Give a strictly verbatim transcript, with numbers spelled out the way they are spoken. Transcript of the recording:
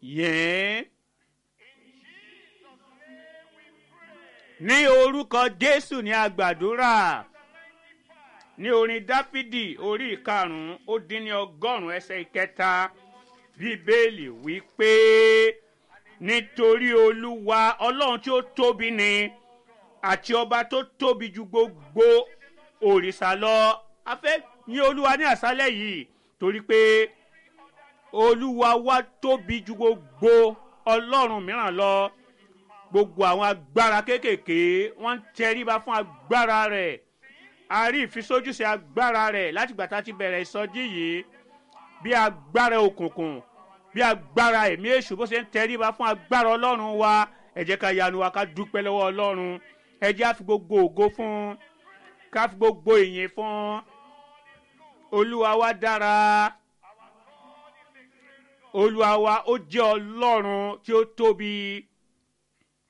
yẹn. ní orúkọ Jésù ní a gbàdúrà. ní orin Dáfídì orí ìkarùn-ún ó dín ní ọgọ́rùn-ún ẹsẹ̀ ìkẹta Bíbélì wí pé nítorí Olúwa Ọlọ́run tí ó tóbi ni àti ọba tó tóbi ju gbogbo òrìṣà lọ. a fẹ́ yìn Olúwa ní àṣálẹ́ yìí torí pé Olúwa wa tóbi ju gbogbo ọlọ́run mìíràn lọ. gbogbo àwọn agbára kéékèèké wọ́n ń tẹríba fún agbára rẹ̀. a rí ìfisójúṣe agbára rẹ̀ láti ìgbà tá a ti bẹ̀rẹ̀ ìsọjí yìí. bí agbára òkùnkùn bí agbára ẹ̀mí èṣù bó ṣe ń tẹríba fún agbára ọlọ́run wa. ẹ jẹ́ ká yanu wa ká dúpẹ́ lọ́wọ́ ọlọ́run. ẹ jẹ́ á fi gbogbo ògo fún, ká fi gbogbo ìyìn fún. Olúwa wa dára. Olúwa wa ó jẹ́ ọlọ́run tí ó tóbi.